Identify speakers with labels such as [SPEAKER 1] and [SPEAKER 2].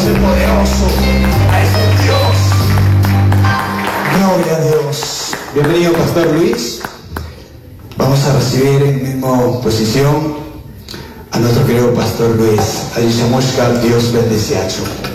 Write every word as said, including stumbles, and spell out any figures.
[SPEAKER 1] el poderoso, a ese Dios. Gloria a Dios. Bienvenido, Pastor Luis. Vamos a recibir en misma posición a nuestro querido Pastor Luis. Alishamushka, Dios bendice.